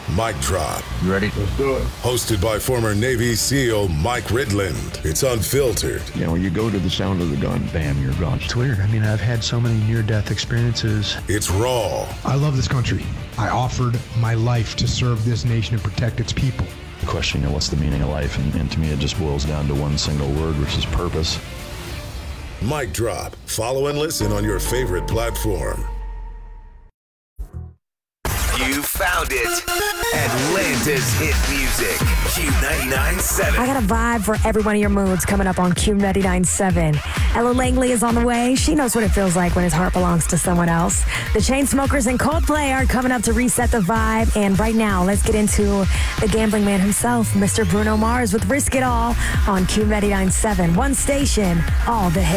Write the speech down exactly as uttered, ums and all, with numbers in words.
Mic Drop. You ready? Let's do it. Hosted by former Navy SEAL Mike Ridland. It's unfiltered. You know, you go to the sound of the gun, bam, you're gone. It's weird. I mean, I've had so many near-death experiences. It's raw. I love this country. I offered my life to serve this nation and protect its people. The question, you know, what's the meaning of life? And, and to me, it just boils down to one single word, which is purpose. Mic Drop. Follow and listen on your favorite platform. You found it. Atlanta's hit music. Q ninety-nine point seven. I got a vibe for every one of your moods coming up on Q ninety-nine point seven. Ella Langley is on the way. She knows what it feels like when his heart belongs to someone else. The Chainsmokers and Coldplay are coming up to reset the vibe. And right now, let's get into the gambling man himself, Mister Bruno Mars with Risk It All on Q ninety-nine point seven. One station, all the hits.